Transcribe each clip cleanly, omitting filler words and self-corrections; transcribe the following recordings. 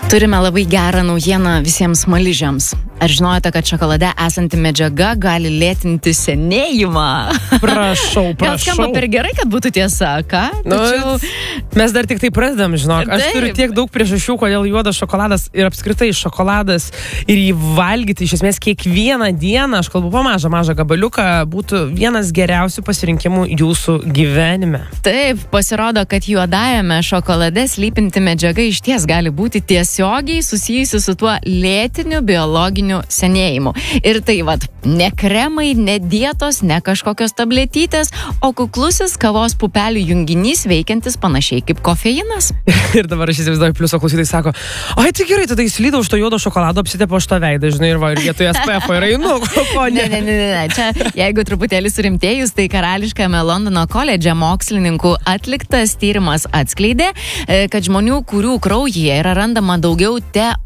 Turime labai gerą naujieną visiems smaližiams. Ar žinojote, kad šokolade esanti medžiaga gali lėtinti senėjimą? Prašau. Gal skamba per gerai, kad būtų tiesa, ką? Tačiau... Mes dar tik tai pradedam, žinok. Aš turiu tiek daug priežasčių, kodėl juodas šokoladas ir apskritai šokoladas ir jį valgyti iš esmės kiekvieną dieną, aš kalbu po mažą gabaliuką, būtų vienas geriausių pasirinkimų jūsų gyvenime. Taip, pasirodo, kad juodajame šokolade slypinti medžiaga išties gali būti tiesiogiai susijusi su tuo lėtiniu biologiniu senėjimu. Ir tai ne kremai, ne dietos, ne kažkokios tabletytės, o kuklusis kavos pupelių junginys veikiantis panašiai kaip kofeinas. Ir dabar aš įsivaizduoju, pliuso klausytojai sako, ai tai gerai, tada įsilydau už to juodo šokolado, apsitepo už to veidą, žinai, ir vietoje SPF yra einu, ko ne. Ne. Čia, jeigu truputėlį surimtėjus, tai karališkame Londono koledže mokslininkų atliktas tyrimas atskleidė, kad žmonių, kurių kraujyje yra randama daugiau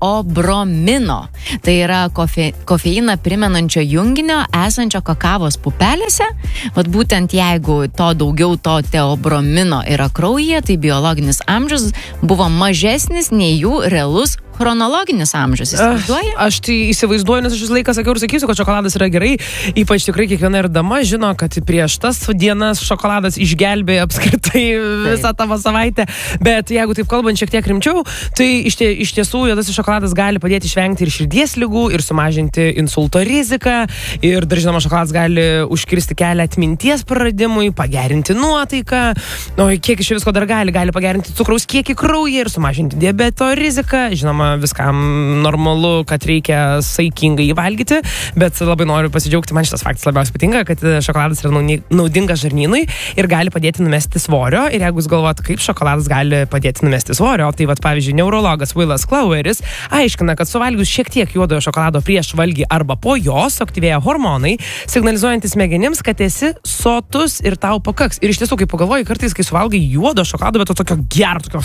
teobromino. Tai yra kofeiną primenančio junginio esančio kakavos pupelėse. Būtent jeigu to daugiau to teobromino yra kraujyje, tai biologinis amžius buvo mažesnis nei jų realus chronologinis amžius. Įsivaizduoji? Aš tai įsivaizduoju, nes aš visą laiką sakiau ir sakysiu, kad šokoladas yra gerai. Ypač tikrai kiekviena ir dama žino, kad prieš tas dienas šokoladas išgelbėja apskritai visą tavo savaitę. Bet jeigu taip kalbant šiek tiek rimčiau, tai iš tiesų juodasis šokoladas gali padėti išvengti ir širdies ligų, ir sumažinti insulto riziką. Ir dar žinoma, šokoladas gali užkirsti kelią atminties praradimui, pagerinti nuotaiką. Kiek iš visko dar gali pagerinti cukraus kiekį kraujyje ir sumažinti diabeto riziką. Žinoma, viskam normalu, kad reikia saikingai įvalgyti, bet labai noriu pasidžiaugti, man šitas faktas labiausiai patinka, kad šokoladas yra naudingas žarnynui ir gali padėti numesti svorio. Ir jeigu jūs galvojate, kaip šokoladas gali padėti numesti svorio, tai pavyzdžiui, neurologas Willas Cloweris aiškina, kad suvalgius šiek tiek juodojo šokolado prieš valgį arba po jos aktyvėja hormonai, signalizuojantis smegenims, kad esi sotus ir tau pakaks. Ir iš tiesų, kai pagalvoji, kartais, kai suvalgai juodo šokolado, bet tokio gero, tokio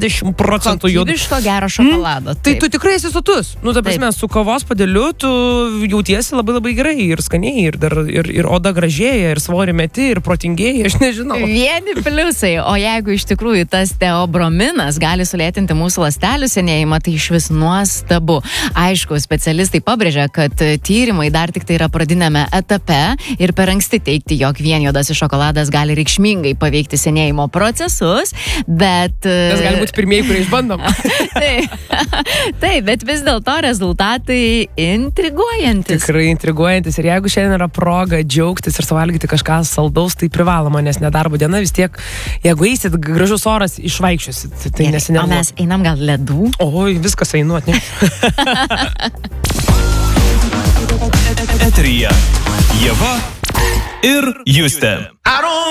80% juodo. Kokybiško gero šokolado. Tai tu tikrai esi sotus. Ta prasme, su kavos padėliu tu jautiesi labai gerai ir skaniai, ir oda gražėja, ir svorį meti, ir protingėja, aš nežinau. Vieni pliusai, o jeigu iš tikrųjų tas teobrominas gali sulėtinti mūsų ląstelių senėjimą, tai iš vis nuostabu. Aišku, specialistai pabrėžia, kad tyrimai dar tik tai yra pradinėme etape ir per anksti teigti, jog vien juodasis šokoladas gali reikšmingai paveikti senėjimo procesus, bet... Mes gali būti pirmieji, kurie išbandom. Taip, bet vis dėlto rezultatai intriguojantis. Tikrai intriguojantis. Ir jeigu šiandien yra proga džiaugtis ir suvalgyti kažką saldaus, tai privaloma, nes nedarbo diena vis tiek, jeigu eisit, gražus oras, išvaikščiosit. Tai o mes einam gal ledų? Oi, viskas einu atneš. Eteryje Ieva ir Justė.